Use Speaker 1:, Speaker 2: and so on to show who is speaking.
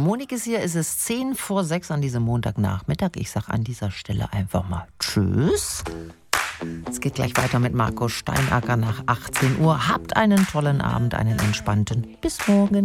Speaker 1: Monik ist hier, es ist 5:10 an diesem Montagnachmittag. Ich sage an dieser Stelle einfach mal Tschüss. Es geht gleich weiter mit Marco Steinacker nach 18 Uhr. Habt einen tollen Abend, einen entspannten. Bis morgen.